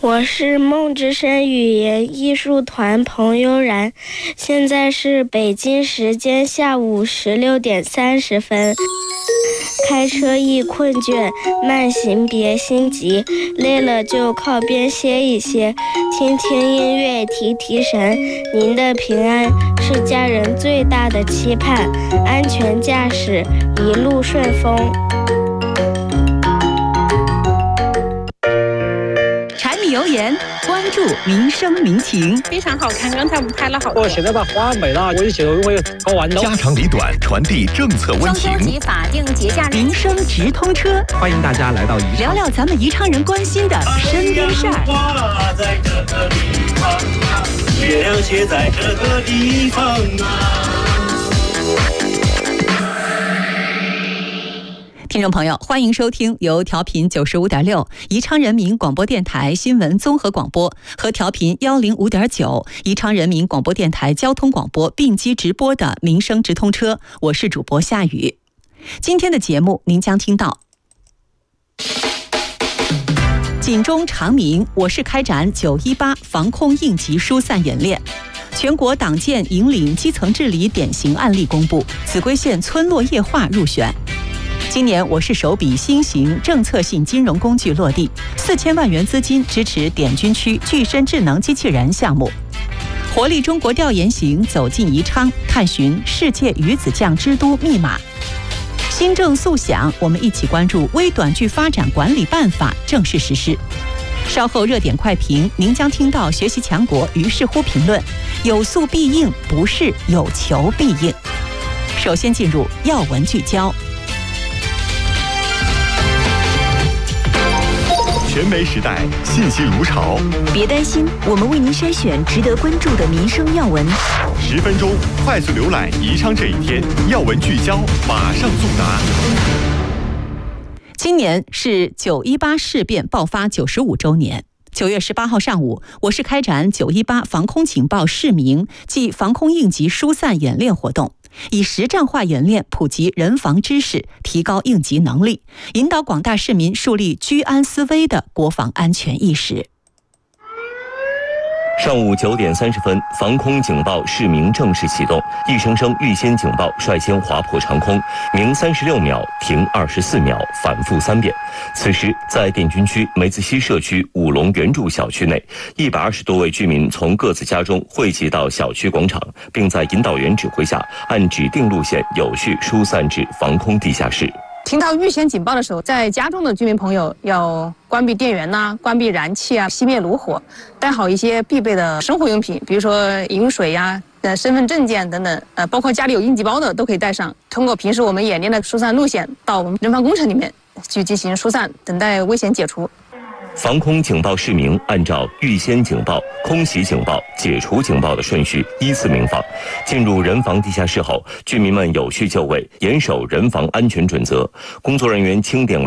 我是梦之声语言艺术团彭悠然，现在是北京时间下午16点30分。开车易困倦，慢行别心急，累了就靠边歇一歇，听听音乐提提神。您的平安是家人最大的期盼，安全驾驶，一路顺风。 柴米油盐，关注民生民情， 非常好看。刚才我们拍了好多。 我现在把花美了，我就觉得我搞完了。 家长里短，传递政策温情。 双休及法定节假日，民生直通车， 欢迎大家来到宜昌， 聊聊咱们宜昌人关心的身边事儿。 在这个地方啊，月亮却在这个地方啊。 听众朋友，欢迎收听由调频95.6宜昌人民广播电台新闻综合广播和调频105.9宜昌人民广播电台交通广播并机直播的民生直通车，我是主播夏雨。今天的节目您将听到：警钟长鸣，我市开展918防控应急疏散演练；全国党建引领基层治理典型案例公布，秭归县村落夜话入选。今年我市首笔新型政策性金融工具落地，4000万元资金支持点军区具身智能机器人项目。活力中国调研行走进宜昌，探寻世界鱼子酱之都密码。新政速响，我们一起关注微短剧发展管理办法正式实施。稍后热点快评，您将听到学习强国于是乎评论：有诉必应，不是有求必应。首先进入要闻聚焦。 全媒时代，信息如潮。 别担心，我们为您筛选值得关注的民生要闻。 10分钟快速浏览宜昌这一天，要闻聚焦，马上送达。 今年是918事变爆发95周年。9月18号上午，我市开展918防空警报示明暨防空应急疏散演练活动，以实战化演练普及人防知识，提高应急能力，引导广大市民树立居安思危的国防安全意识。 上午9点30分，防空警报示明正式启动，一声声预先警报率先划破长空，鸣36秒，停24秒，反复3遍。此时，在点军区梅子溪社区五龙原住小区内，120多位居民从各自家中汇集到小区广场，并在引导员指挥下，按指定路线有序疏散至防空地下室。 听到预先警报的时候，在家中的居民朋友要关闭电源呐、关闭燃气啊、熄灭炉火，带好一些必备的生活用品，比如说饮水呀、身份证件等等，包括家里有应急包的都可以带上。通过平时我们演练的疏散路线，到我们人防工程里面去进行疏散，等待危险解除。 防空警报示明按照预先警报、空袭警报、解除警报的顺序依次鸣放。进入人防地下室后，居民们有序就位，严守人防安全准则。工作人员清点完